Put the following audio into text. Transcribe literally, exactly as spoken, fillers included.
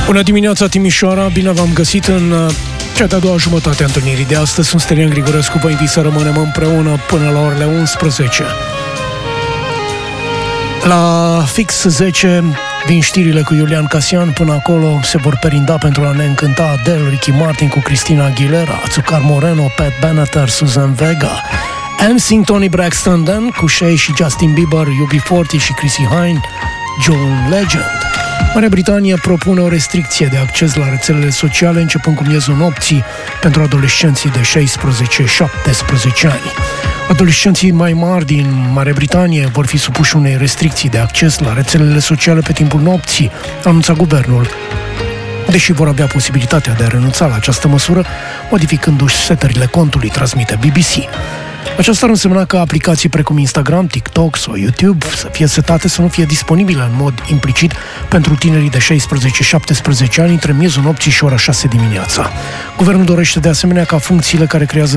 Bună dimineața, Timișoara! Bine v-am găsit în cea de-a doua jumătate a întâlnirii de astăzi. Sunt Stelian Grigorescu, vă invit să rămânem împreună până la orele unsprezece. La fix zece vin știrile cu Iulian Casian. Până acolo se vor perinda pentru a ne încânta Adele, Ricky Martin cu Cristina Aguilera, Azucar Moreno, Pat Benatar, Suzanne Vega, N Sync, Tony Braxton, Dan cu Shay și Justin Bieber, U B patruzeci și Chrissy Hynde, John Legend. Marea Britanie propune o restricție de acces la rețelele sociale începând cu miezul nopții pentru adolescenții de șaisprezece șaptesprezece ani. Adolescenții mai mari din Marea Britanie vor fi supuși unei restricții de acces la rețelele sociale pe timpul nopții, anunța guvernul, deși vor avea posibilitatea de a renunța la această măsură, modificându-și setările contului, transmite B B C. Aceasta ar însemna că aplicații precum Instagram, TikTok sau YouTube să fie setate să nu fie disponibile în mod implicit pentru tinerii de șaisprezece șaptesprezece ani între miezul nopții și ora șase dimineața. Guvernul dorește de asemenea ca funcțiile care creează